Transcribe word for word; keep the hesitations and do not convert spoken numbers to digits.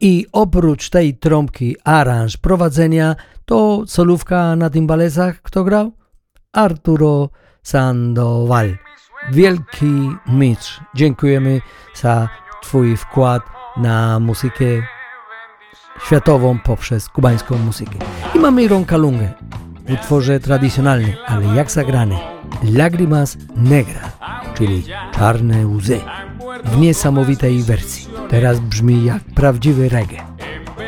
I oprócz tej trąbki aranż prowadzenia, to solówka na tymbalesach kto grał? Arturo Sandoval. Wielki mistrz. Dziękujemy za twój wkład na muzykę światową poprzez kubańską muzykę. I mamy Ronkalungę w utworze tradycjonalnym, ale jak zagrany, Lágrimas Negras, czyli czarne łzy, w niesamowitej wersji. Teraz brzmi jak prawdziwy reggae.